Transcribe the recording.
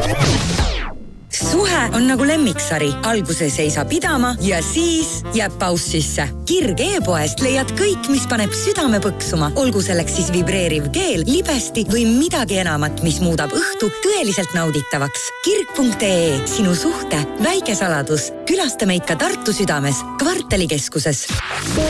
Suhe on nagu lemmiksari. Alguses ei saa pidama ja siis jääb paus sisse. Kirg e-poest leiad kõik, mis paneb südame põksuma. Olgu selleks siis vibreeriv keel, libesti või midagi enamat, mis muudab õhtu tõeliselt nauditavaks. Kirg.ee, sinu suhte väike saladus. Külasta meid ka Tartu südames, Kvartalikeskuses.